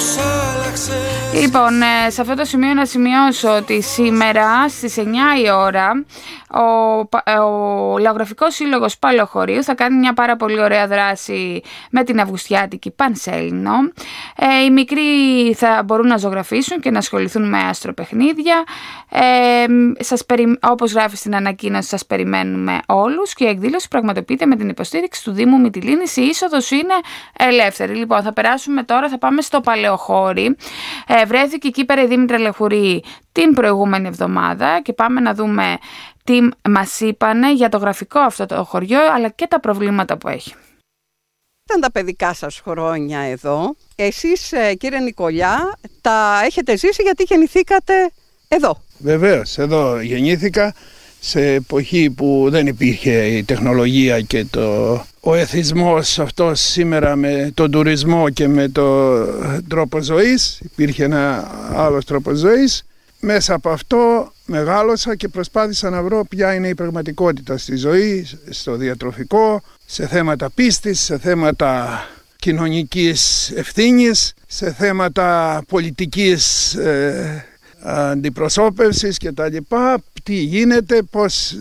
Λοιπόν, σε αυτό το σημείο να σημειώσω ότι σήμερα στις 9 η ώρα ο Λαογραφικός Σύλλογος Παλαιοχωρίου θα κάνει μια πάρα πολύ ωραία δράση με την Αυγουστιάτικη Πανσέλινο. Οι μικροί θα μπορούν να ζωγραφίσουν και να ασχοληθούν με αστροπαιχνίδια. Όπως γράφει στην ανακοίνωση, σας περιμένουμε όλους και η εκδήλωση πραγματοποιείται με την υποστήριξη του Δήμου Μυτιλήνης. Η είσοδος είναι ελεύθερη. Λοιπόν, θα περάσουμε τώρα, θα πάμε στο Παλαιοχώρι. Βρέθηκε εκεί πέρα η Δήμητρα Λεχουρή την προηγούμενη εβδομάδα και πάμε να δούμε τι μας είπανε για το γραφικό αυτό το χωριό, αλλά και τα προβλήματα που έχει. Ήταν τα παιδικά σας χρόνια εδώ. Εσείς, κύριε Νικολιά, τα έχετε ζήσει γιατί γεννηθήκατε εδώ. Βεβαίως, εδώ γεννήθηκα σε εποχή που δεν υπήρχε η τεχνολογία και ο εθισμός αυτός σήμερα με τον τουρισμό και με τον τρόπο ζωής. Υπήρχε ένα άλλος τρόπος ζωής. Μέσα από αυτό μεγάλωσα και προσπάθησα να βρω ποια είναι η πραγματικότητα στη ζωή, στο διατροφικό, σε θέματα πίστης, σε θέματα κοινωνικής ευθύνης, σε θέματα πολιτικής αντιπροσώπευσης και τα λοιπά. Τι γίνεται, πώς...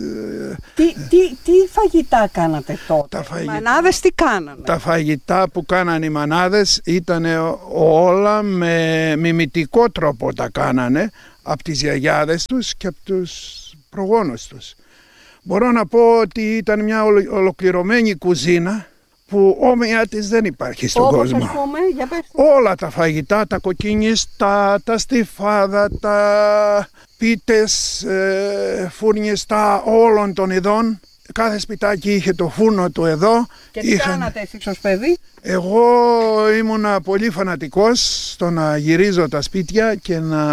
Τι φαγητά κάνατε τότε, οι μανάδες τι κάνανε? Τα φαγητά που κάνανε οι μανάδες ήταν όλα με μιμητικό τρόπο τα κάνανε, από τις γιαγιάδες τους και από τους προγόνους τους. Μπορώ να πω ότι ήταν μια ολοκληρωμένη κουζίνα που όμοια της δεν υπάρχει στον κόσμο. Όπως ας πούμε, για πες. Όλα τα φαγητά, τα κοκκινιστά, τα στιφάδα, τα πίτες, φουρνιστά όλων των ειδών. Κάθε σπιτάκι είχε το φούρνο του εδώ. Και τι κάνατε εσείς ως παιδί? Εγώ ήμουνα πολύ φανατικός στο να γυρίζω τα σπίτια και να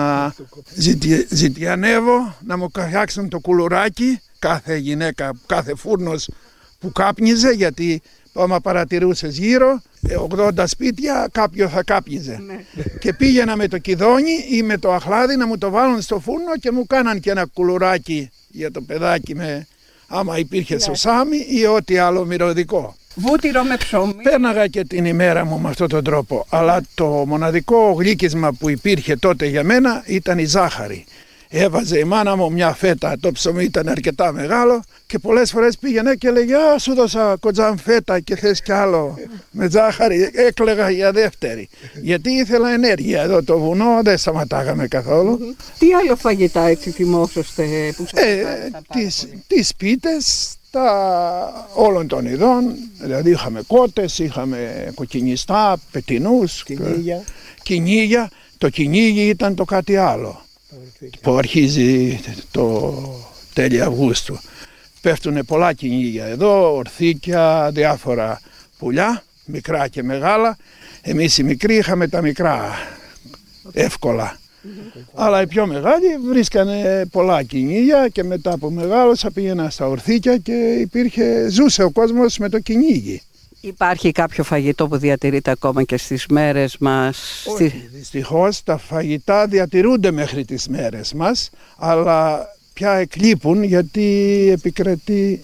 ζητιανεύω, να μου φτιάξουν το κουλουράκι, κάθε γυναίκα, κάθε φούρνος που κάπνιζε, γιατί άμα παρατηρούσες γύρω, 80 σπίτια κάποιο θα κάπνιζε. Ναι. Και πήγαινα με το κιδόνι ή με το αχλάδι να μου το βάλουν στο φούρνο και μου κάναν και ένα κουλουράκι για το παιδάκι άμα υπήρχε σωσάμι ή ό,τι άλλο μυρωδικό. Βούτυρο με ψωμί. Πέρναγα και την ημέρα μου με αυτόν τον τρόπο. Αλλά το μοναδικό γλύκισμα που υπήρχε τότε για μένα ήταν η ζάχαρη. Έβαζε η μάνα μου μια φέτα, το ψωμί ήταν αρκετά μεγάλο και πολλές φορές πήγαινε και έλεγε «Α, σου δώσα κοτζάν φέτα και θες κι άλλο με ζάχαρη». Έκλαιγα για δεύτερη, γιατί ήθελα ενέργεια. Εδώ το βουνό δεν σταματάγαμε καθόλου. Τι άλλο φαγητά έτσι θυμόσαστε που σας τις πίτες, όλων των ειδών, δηλαδή είχαμε κότες, είχαμε κοκκινιστά, πετινούς, κυνήγια. Το κυνήγι ήταν το κάτι άλλο που αρχίζει το τέλη Αυγούστου. Πέφτουν πολλά κυνήγια εδώ, ορθίκια, διάφορα πουλιά, μικρά και μεγάλα. Εμείς οι μικροί είχαμε τα μικρά, εύκολα. Αλλά οι πιο μεγάλοι βρίσκανε πολλά κυνήγια και μετά που μεγάλωσα πήγαινα στα ορθίκια και ζούσε ο κόσμος με το κυνήγι. Υπάρχει κάποιο φαγητό που διατηρείται ακόμα και στις μέρες μας? Όχι, δυστυχώς τα φαγητά διατηρούνται μέχρι τις μέρες μας, αλλά πια εκλείπουν γιατί επικρατεί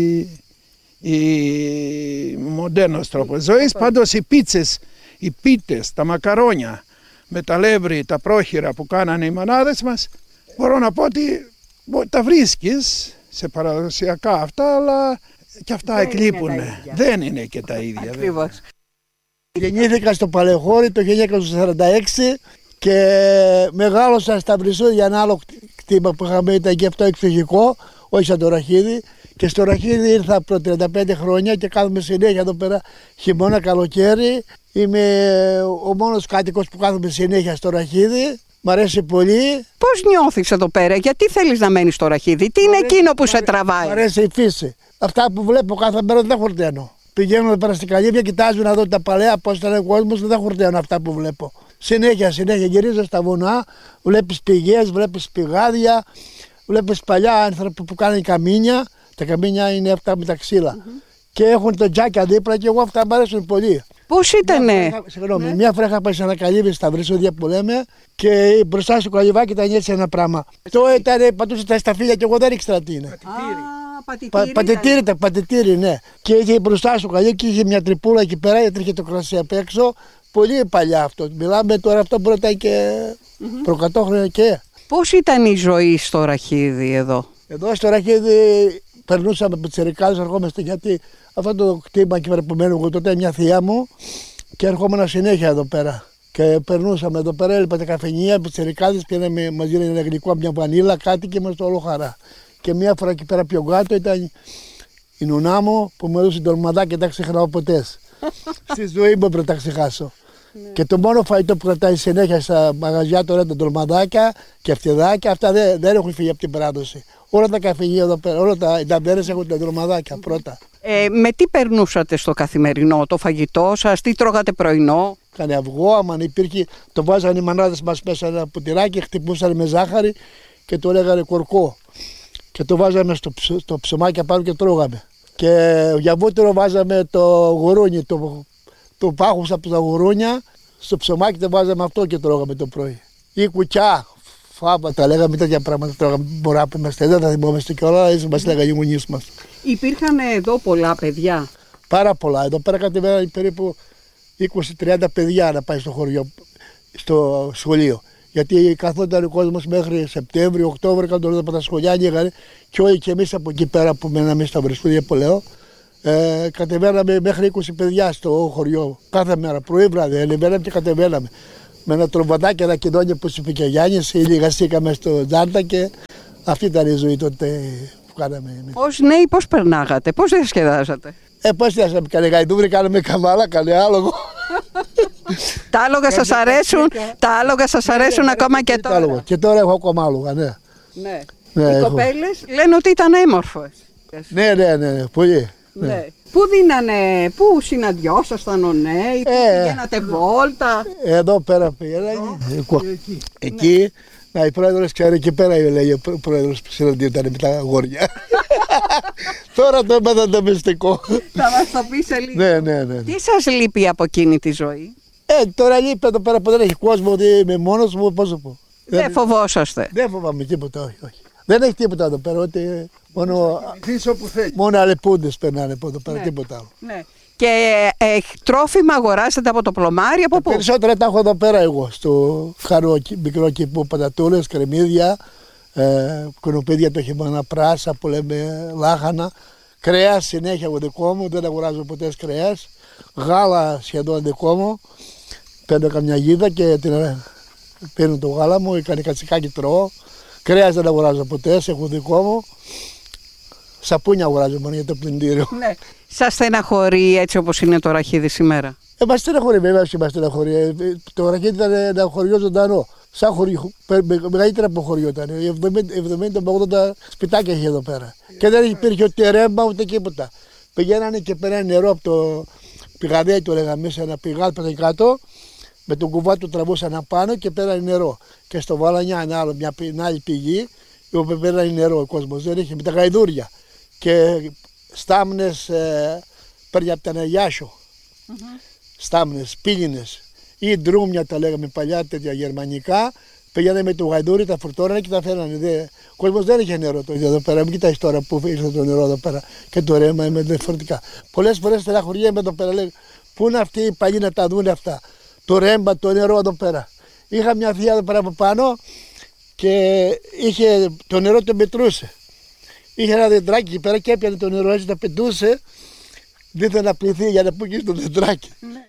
η μοντέρνος τρόπος ζωής. Πάντως οι πίτες, τα μακαρόνια με τα λεύρη, τα πρόχειρα που κάνανε οι μανάδες μας, μπορώ να πω ότι τα βρίσκεις σε παραδοσιακά αυτά, αλλά και αυτά εκλείπουν. Δεν είναι και τα ίδια. Ακριβώς. Γεννήθηκα στο Παλαιοχώρι το 1946 και μεγάλωσα στα Βρυσούδια, ένα άλλο κτήμα που είχαμε, ήταν και αυτό εξοχικό, όχι σαν το Ραχίδι. Και στο Ραχίδι ήρθα από 35 χρόνια και κάθομαι συνέχεια εδώ πέρα χειμώνα, καλοκαίρι. Είμαι ο μόνος κάτοικος που κάθομαι συνέχεια στο Ραχίδι. Μ' αρέσει πολύ. Πώς νιώθεις εδώ πέρα, γιατί θέλεις να μένεις στο Ραχίδι, τι είναι εκείνο που σε τραβάει? Μ' αρέσει η φύση. Αυτά που βλέπω κάθε μέρα δεν χορταίνω. Πηγαίνω εδώ πέρα στην Καλύβια, κοιτάζω να δω τα παλαιά, πώς ήταν ο κόσμος, δεν χορταίνω αυτά που βλέπω. Συνέχεια γυρίζω στα βουνά, βλέπεις πηγές, βλέπεις πηγάδια, βλέπεις παλιά άνθρωποι που κάνουν καμίνια. Τα καμίνια είναι αυτά με τα ξύλα. Και έχουν το τζάκια δίπλα και εγώ αυτά μου αρέσουν πολύ. Πώς ήτανε? Συγγνώμη, μια φορά είχα πάει σε ένα καλύβι στα Βρυσούδια που λέμε και μπροστά στο καλυβάκι ήταν έτσι ένα πράγμα. Αυτό ήταν, πατούσε τα σταφύλια και εγώ δεν ήξερα τι είναι. Πατητήρι, ναι. Και είχε μπροστά στο καλύβι και είχε μια τρυπούλα εκεί πέρα, έτρεχε το κρασί απ' έξω. πολύ παλιά αυτό. Μιλάμε τώρα, αυτό πρώτα και προκατόχρονια και. Πώς ήταν η ζωή στο Ραχίδι εδώ? Εδώ στο Ραχίδι περνούσαμε πιτσιρικάδες, ερχόμαστε, γιατί αυτό το κτήμα εκεί που μένω εγώ τότε, μια θεία μου, και ερχόμουν συνέχεια εδώ πέρα. Και περνούσαμε εδώ πέρα, έλειπα τα καφενεία, πιτσιρικάδες, πήραμε μαζί ένα γλυκό, μια βανίλα, κάτι και είμαστε όλο χαρά. Και μια φορά εκεί πέρα πιο κάτω ήταν η νουνά μου που μου έδωσε ντολμαδάκια και τα ξεχνάω ποτέ. Στη ζωή μου πρέπει να τα ξεχάσω. Και το μόνο φαγητό που κρατάει συνέχεια στα μαγαζιά τώρα τα ντολμαδάκια και φτεδάκια, αυτά δεν έχουν φύγει από την παράδοση. Όλα τα καφενεία εδώ πέρα, όλα τα ταβέρνες έχουν τα ντολμαδάκια πρώτα. Με τι περνούσατε στο καθημερινό, το φαγητό σας, τι τρώγατε πρωινό? Κάνε αυγό, άμα υπήρχε, το βάζανε οι μανάδες μας μέσα ένα ποτηράκι, χτυπούσαν με ζάχαρη και το λέγανε κορκό. Και το βάζαμε στο ψωμάκι απάνω και τρώγαμε. Και για βούτυρο βάζαμε το γουρούνι, το πάχους από τα γουρούνια, στο ψωμάκι το βάζαμε αυτό και τρώγαμε το πρωί. Ή κουκιά, φάβα τα λέγαμε, τέτοια πράγματα τρώγαμε. Μπορεί να είμαστε, δεν θα θυμόμαστε κιόλα, έτσι μας λέγανε οι γονείς μας. Υπήρχαν εδώ πολλά παιδιά? Πάρα πολλά. Εδώ πέρα κατεβαίνανε περίπου 20-30 παιδιά να πάει στο χωριό, στο σχολείο. Γιατί καθόταν ο κόσμος μέχρι Σεπτέμβριο, Οκτώβριο, quand όλα τα σχολιά ανοίγανε, και όλοι και εμείς από εκεί πέρα που μέναμε στα Βρυσκούδια που λέω, κατεβαίναμε μέχρι 20 παιδιά στο χωριό. Κάθε μέρα, πρωί βράδυ, ανεβαίναμε και κατεβαίναμε. Με ένα τρομβαντάκι, ένα κοινόνιο που είπε και ο Γιάννης, λιγαστήκαμε στο Τζάντα και αυτή ήταν η ζωή τότε που κάναμε. Ως νέοι πώς περνάγατε, πώς διασκεδάζατε? Πώς διασκεδάζαμε, κάνε γαϊδούρι, κάναμε καμάλα, κάνε άλογο. Τα άλογα σας αρέσουν, τα άλογα σας αρέσουν ακόμα και τώρα? Και τώρα έχω ακόμα άλογα, ναι. Οι κοπέλες λένε ότι ήταν έμορφες. Ναι, πολύ. Ναι. Πού δίνανε, πού συναντιόσασταν ο νέοι, πού πηγαίνατε βόλτα? Εδώ πέρα πήγαινε. Εκεί. Να, η πρόεδρος ξέρει, εκεί πέρα λέει ο πρόεδρος που συναντιόταν με τα αγόρια. Τώρα το έμαθα το μυστικό. Θα μας το πεις σε λίγο. Ναι. Τι σας λείπει από εκείνη τη ζωή? Τώρα λείπει εδώ πέρα που δεν έχει κόσμο, ότι είμαι μόνος μου, πώς το πω. Δεν φοβόσαστε? Δεν φοβάμαι τίποτα, όχι. Δεν έχει τίποτα εδώ πέρα, ότι μόνο αλεπούντες περνάνε από εδώ πέρα, τίποτα άλλο. Ναι. Και τρόφιμα αγοράσετε από το πλωμάρι, από πού? Περισσότερα τα έχω εδώ πέρα εγώ, στο χαρό μικρό κήπο, πατατούλες, κρεμμύδια, κονοπίδια το χειμώνα, πράσα που λέμε, λάχανα, κρέας συνέχεια εγώ δικό μου, δεν αγοράζω ποτέ κρέας, γάλα σχεδόν δικό μου, παίρνω καμιά γίδα και παίρνω το γάλα μου, έκανε κατσικάκι τρώω, κρέας δεν αγοράζω ποτέ, έχω δικό μου. Σαπούνια αγοράζω μόνο για το πλυντήριο. Ναι. Σας στεναχωρεί έτσι όπως είναι το Ραχίδι σήμερα? Μας στεναχωρεί, βέβαια και μας στεναχωρεί. Το Ραχίδι ήταν ένα χωριό ζωντανό. Σαν χωριό, μεγαλύτερα από χωριό ήταν. 70-80 σπιτάκια είχε εδώ πέρα. Και δεν υπήρχε ούτε ρέμπα ούτε τίποτα. Πηγαίνανε και πέρανε νερό από το πηγαδέι, το λέγαμε, σε ένα πηγάδι πέρα κάτω. Με τον κουβά του τραβούσαν απάνω και πέρανε νερό. Και στο Βαλανιά μια άλλη πηγή, όπου πέρανε νερό ο κόσμος. Δεν είχε με τα γαϊδούρια. Και στάμνες παίρνει από τα Ναγιάσιο, στάμνες, πύλινες ή ντρούμια τα λέγαμε παλιά, τέτοια γερμανικά, πήγαινε με το γαϊδούρι, τα φορτώνανε και τα φέρανε. Ο κόσμος δεν είχε νερό το ίδιο εδώ πέρα, μην κοιτάς τώρα που ήρθε το νερό εδώ πέρα και το ρέμα με διαφορετικά. Πολλές φορές στεναχωριέμαι εδώ πέρα, λέει, πού είναι αυτοί οι παλιοί να τα δουν αυτά, το ρέμα, το νερό εδώ πέρα. Είχα μια θεία εδώ πέρα από πάνω και είχε, το νερό το μετρούσε. Είχε ένα δεντράκι εκεί πέρα και έπιανε το νερό, έτσι τα πετούσε, δεν ήθελε να πληθεί για να πούγει στο δεντράκι.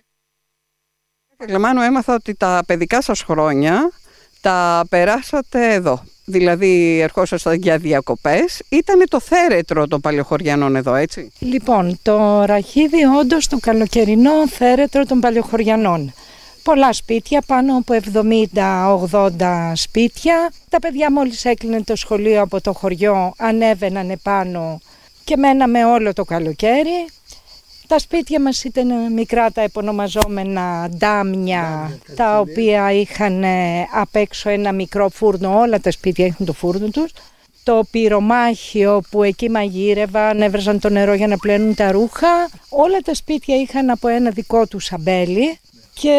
Κλεμάνου, έμαθα ότι τα παιδικά σας χρόνια τα περάσατε εδώ. Δηλαδή ερχόσασταν για διακοπές. Ήταν το θέρετρο των παλαιοχωριανών εδώ, έτσι? Λοιπόν, το Ραχίδι όντως το καλοκαιρινό θέρετρο των παλαιοχωριανών. Πολλά σπίτια, πάνω από 70-80 σπίτια. Τα παιδιά μόλις έκλεινε το σχολείο από το χωριό ανέβαιναν επάνω και μέναμε όλο το καλοκαίρι. Τα σπίτια μας ήταν μικρά, τα επωνομαζόμενα ντάμια, τα οποία είχαν απ' έξω ένα μικρό φούρνο, όλα τα σπίτια έχουν το φούρνο τους. Το πυρομάχιο που εκεί μαγείρευαν, έβραζαν το νερό για να πλένουν τα ρούχα. Όλα τα σπίτια είχαν από ένα δικό του αμπέλι. Και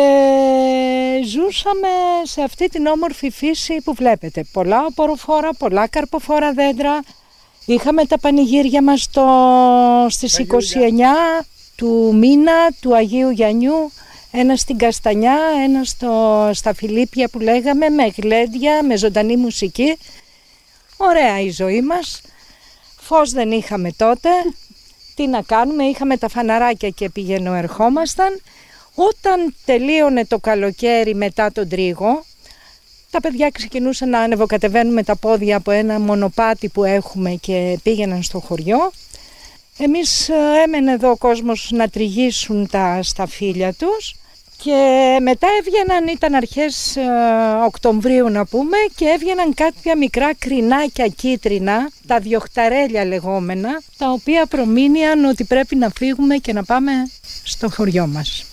ζούσαμε σε αυτή την όμορφη φύση που βλέπετε. Πολλά οποροφόρα, πολλά καρποφόρα δέντρα. Είχαμε τα πανηγύρια μας στις 29 του μήνα του Αγίου Γιαννιού. Ένα στην Καστανιά, ένα στα Φιλίππια που λέγαμε, με γλέντια, με ζωντανή μουσική. Ωραία η ζωή μας. Φως δεν είχαμε τότε. Τι να κάνουμε, είχαμε τα φαναράκια και ερχόμασταν. Όταν τελείωνε το καλοκαίρι μετά τον τρίγο, τα παιδιά ξεκινούσαν να ανεβοκατεβαίνουν με τα πόδια από ένα μονοπάτι που έχουμε και πήγαιναν στο χωριό. Εμείς έμενε εδώ ο κόσμος να τριγίσουν τα σταφύλια τους και μετά έβγαιναν, ήταν αρχές Οκτωβρίου να πούμε, και έβγαιναν κάποια μικρά κρινάκια κίτρινα, τα διοχταρέλια λεγόμενα, τα οποία προμήνυαν ότι πρέπει να φύγουμε και να πάμε στο χωριό μας.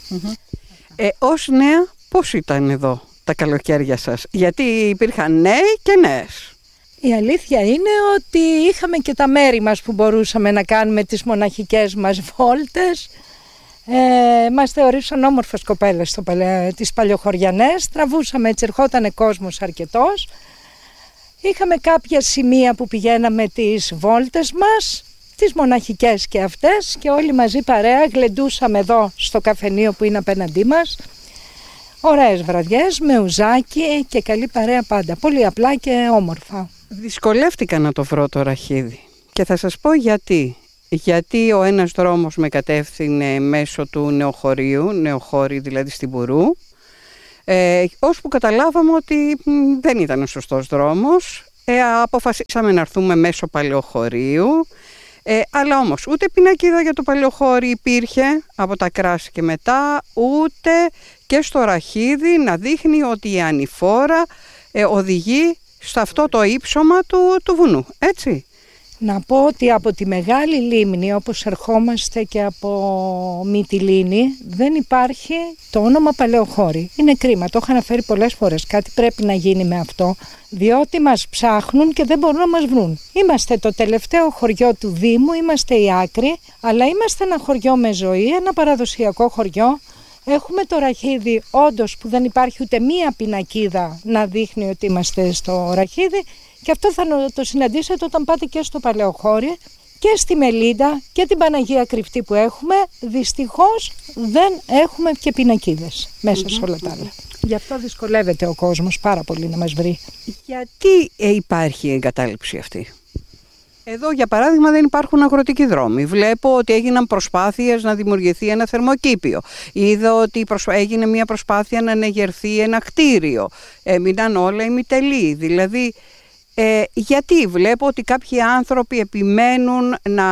Ως νέα πώς ήταν εδώ τα καλοκαίρια σας? Γιατί υπήρχαν νέοι και νέες. Η αλήθεια είναι ότι είχαμε και τα μέρη μας που μπορούσαμε να κάνουμε τις μοναχικές μας βόλτες. Μας θεωρήσαν όμορφες κοπέλες τις παλιοχωριανές. Τραβούσαμε, έτσι ερχότανε κόσμος αρκετός. Είχαμε κάποια σημεία που πηγαίναμε τις βόλτες μας, τις μοναχικές και αυτές, και όλοι μαζί παρέα γλεντούσαμε εδώ στο καφενείο που είναι απέναντί μας. Ωραίες βραδιές με ουζάκι και καλή παρέα πάντα. Πολύ απλά και όμορφα. Δυσκολεύτηκα να το βρω το Ραχίδι και θα σας πω γιατί. Γιατί ο ένας δρόμος με κατεύθυνε μέσω του νεοχωρίου, νεοχώρη δηλαδή στην Μπουρού, ώσπου καταλάβαμε ότι δεν ήταν ο σωστός δρόμος. Αποφασίσαμε να έρθουμε μέσω παλαιοχωρίου, αλλά όμως ούτε πινακίδα για το παλαιοχώρι υπήρχε από τα Κράση και μετά, ούτε και στο Ραχίδι να δείχνει ότι η ανηφόρα οδηγεί σε αυτό το ύψωμα του βουνού, έτσι. Να πω ότι από τη Μεγάλη Λίμνη, όπως ερχόμαστε και από Μυτιλήνη, δεν υπάρχει το όνομα Παλαιοχώρι. Είναι κρίμα, το έχω αναφέρει πολλές φορές. Κάτι πρέπει να γίνει με αυτό, διότι μας ψάχνουν και δεν μπορούν να μας βρουν. Είμαστε το τελευταίο χωριό του Δήμου, είμαστε η άκρη, αλλά είμαστε ένα χωριό με ζωή, ένα παραδοσιακό χωριό. Έχουμε το Ραχίδι, όντως, που δεν υπάρχει ούτε μία πινακίδα να δείχνει ότι είμαστε στο Ραχίδι, και αυτό θα το συναντήσετε όταν πάτε και στο Παλαιοχώρι και στη Μελίντα και την Παναγία Κρυφτή που έχουμε. Δυστυχώς δεν έχουμε και πινακίδες μέσα σε όλα τα άλλα. Γι' αυτό δυσκολεύεται ο κόσμος πάρα πολύ να μας βρει. Γιατί υπάρχει η εγκατάλειψη αυτή? Εδώ για παράδειγμα δεν υπάρχουν αγροτικοί δρόμοι. Βλέπω ότι έγιναν προσπάθειες να δημιουργηθεί ένα θερμοκήπιο. Είδα ότι έγινε μια προσπάθεια να ανεγερθεί ένα κτίριο. Έμειναν όλα ημιτελή. Δηλαδή, γιατί βλέπω ότι κάποιοι άνθρωποι επιμένουν να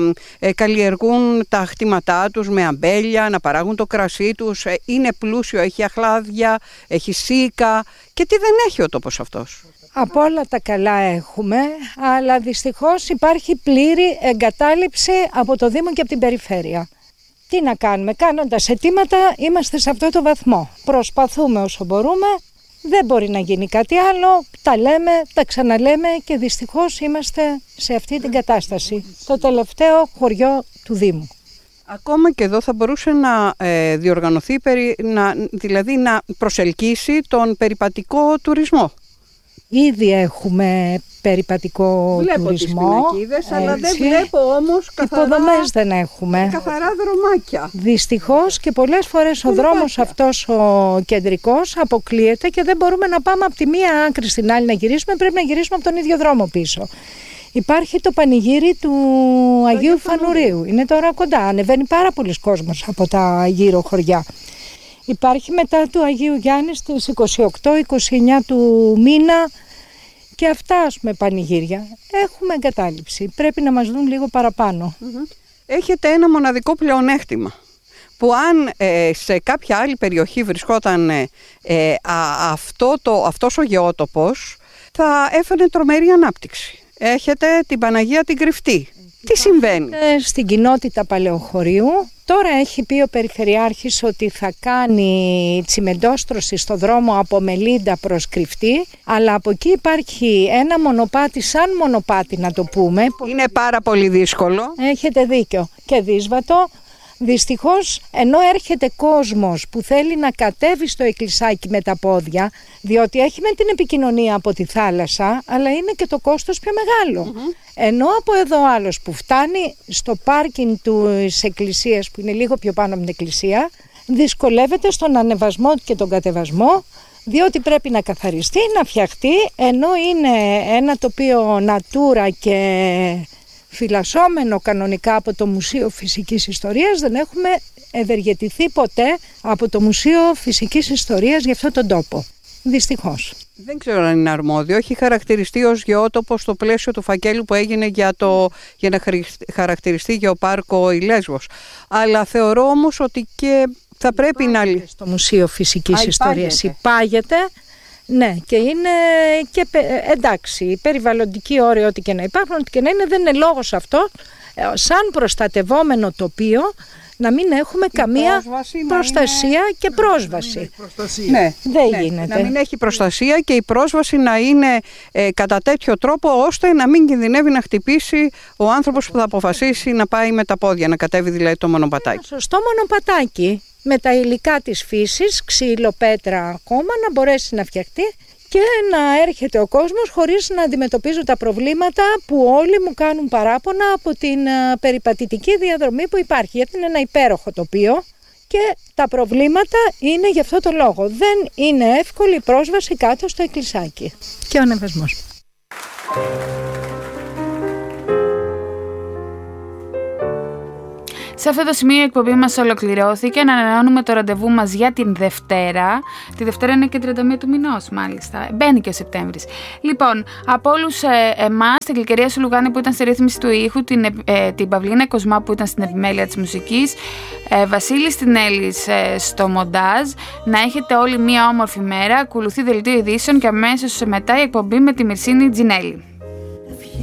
καλλιεργούν τα χτήματά τους με αμπέλια, να παράγουν το κρασί τους. Είναι πλούσιο, έχει αχλάδια, έχει σίκα. Και τι δεν έχει ο τόπος αυτός? Από όλα τα καλά έχουμε, αλλά δυστυχώς υπάρχει πλήρη εγκατάλειψη από το Δήμο και από την περιφέρεια. Τι να κάνουμε, κάνοντας αιτήματα είμαστε σε αυτό το βαθμό. Προσπαθούμε όσο μπορούμε, δεν μπορεί να γίνει κάτι άλλο, τα λέμε, τα ξαναλέμε και δυστυχώς είμαστε σε αυτή την κατάσταση. Το τελευταίο χωριό του Δήμου. Ακόμα και εδώ θα μπορούσε να διοργανωθεί, δηλαδή να προσελκύσει τον περιπατικό τουρισμό. Ήδη έχουμε περιπατικό βλέπω τουρισμό. Βλέπω τις πινακίδες, αλλά δεν βλέπω όμως υποδομές δεν έχουμε. Καθαρά δρομάκια. Δυστυχώς και πολλές φορές ο δρόμος αυτός ο κεντρικός αποκλείεται και δεν μπορούμε να πάμε από τη μία άκρη στην άλλη να γυρίσουμε, πρέπει να γυρίσουμε από τον ίδιο δρόμο πίσω. Υπάρχει το πανηγύρι του Αγίου Φανουρίου. Είναι τώρα κοντά, ανεβαίνει πάρα πολλοί κόσμος από τα γύρω χωριά. Υπάρχει μετά του Αγίου Γιάννη στις 28-29 του μήνα και αυτά, ας πούμε, πανηγύρια. Έχουμε εγκατάλειψη. Πρέπει να μας δουν λίγο παραπάνω. Έχετε ένα μοναδικό πλεονέκτημα που αν σε κάποια άλλη περιοχή βρισκόταν αυτός ο γεώτοπος, θα έφερε τρομερή ανάπτυξη. Έχετε την Παναγία την Κρυφτή. Τι συμβαίνει? Στην κοινότητα Παλαιοχωρίου. Τώρα έχει πει ο Περιφερειάρχης ότι θα κάνει τσιμεντόστρωση στο δρόμο από Μελίντα προς Κρυφτή, αλλά από εκεί υπάρχει ένα μονοπάτι, σαν μονοπάτι να το πούμε. Είναι πάρα πολύ δύσκολο. Έχετε δίκιο. Και δύσβατο. Δυστυχώς, ενώ έρχεται κόσμος που θέλει να κατέβει στο εκκλησάκι με τα πόδια, διότι έχει με την επικοινωνία από τη θάλασσα, αλλά είναι και το κόστος πιο μεγάλο. Ενώ από εδώ άλλος που φτάνει στο πάρκινγκ της εκκλησίας, που είναι λίγο πιο πάνω από την εκκλησία, δυσκολεύεται στον ανεβασμό και τον κατεβασμό, διότι πρέπει να καθαριστεί, να φτιαχτεί, ενώ είναι ένα τοπίο natura και φυλασσόμενο κανονικά από το Μουσείο Φυσικής Ιστορίας. Δεν έχουμε ευεργετηθεί ποτέ από το Μουσείο Φυσικής Ιστορίας για αυτόν τον τόπο. Δυστυχώς. Δεν ξέρω αν είναι αρμόδιο. Έχει χαρακτηριστεί ως γεώτοπο στο πλαίσιο του φακέλου που έγινε για να χαρακτηριστεί γεωπάρκο η Λέσβος. Αλλά θεωρώ όμως ότι και θα πρέπει να... Στο Μουσείο Φυσικής Ιστορίας υπάγεται. Ναι, και είναι και εντάξει, περιβαλλοντικοί όροι ό,τι και να υπάρχουν, ό,τι και να είναι, δεν είναι λόγος αυτό, σαν προστατευόμενο τοπίο, να μην έχουμε καμία προστασία και πρόσβαση. Ναι, δεν γίνεται. Να μην έχει προστασία και η πρόσβαση να είναι κατά τέτοιο τρόπο ώστε να μην κινδυνεύει να χτυπήσει ο άνθρωπος που θα αποφασίσει να πάει με τα πόδια, να κατέβει δηλαδή το μονοπατάκι. Ένα σωστό μονοπατάκι με τα υλικά της φύσης, ξύλο, πέτρα ακόμα, να μπορέσει να φτιαχτεί και να έρχεται ο κόσμος χωρίς να αντιμετωπίζω τα προβλήματα που όλοι μου κάνουν παράπονα από την περιπατητική διαδρομή που υπάρχει. Γιατί είναι ένα υπέροχο τοπίο και τα προβλήματα είναι γι' αυτό το λόγο. Δεν είναι εύκολη η πρόσβαση κάτω στο εκκλησάκι και ο ανεβασμός. Σε αυτό το σημείο η εκπομπή μας ολοκληρώθηκε. Να ανανεώνουμε το ραντεβού μας για την Δευτέρα. Τη Δευτέρα είναι και 31 του μηνός, μάλιστα. Μπαίνει και ο Σεπτέμβρης. Λοιπόν, από όλους εμάς, την Γλυκερία Σουλουγάνη που ήταν στη ρύθμιση του ήχου, την Παυλίνα Κοσμά που ήταν στην επιμέλεια της μουσικής, Βασίλη Στινέλης στο μοντάζ. Να έχετε όλοι μία όμορφη μέρα. Ακολουθεί δελτίο ειδήσεων και αμέσως μετά η εκπομπή με τη Μυρσίνη Τζινέλη.